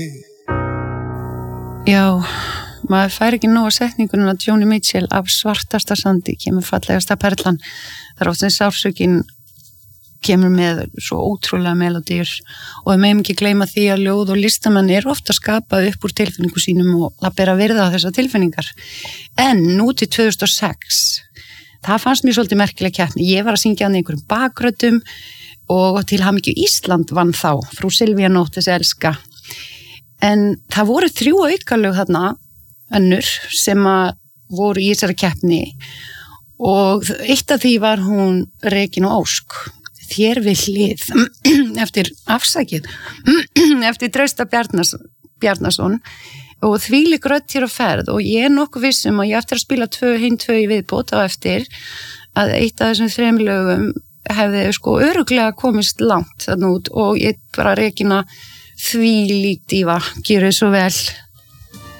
Já, maður fær ekki nóg að setningunum að Joni Mitchell af svartasta sandi kemur fallegasta perlan. Það oft sem sársökin kemur með svo ótrúlega melodíur og við megum ekki gleyma því að ljóð og listamenn ofta skapað upp úr tilfinningu sínum og það ber að virða þessar tilfinningar. En nú til 2006, það fannst mér svolítið merkileg keppni. Ég var að syngja hann í einhverjum bakröddum og til hamingju Ísland vann þá, frú Silvía Nótt, þessi elska. En það voru 3 aukalög þarna, önnur, sem að voru í þessari keppni og eitt af því var hún Regína Ósk, þér við hlið, eftir Trausta Bjarnason og þvílík rödd hér á ferð og ég nokkuð viss að ég eftir að spila 2 í viðbót á eftir að eitt af þessum 3 lögum hefði örugglega komist langt þarna út og ég bara Regína þvílík díva, gjörðu svo vel.